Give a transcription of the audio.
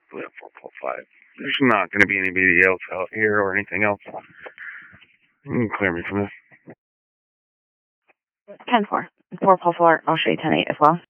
We have 4.5. There's not going to be anybody else out here or anything else. You can clear me from this. 10-4. 4.4. I'll show you 10-8 as well.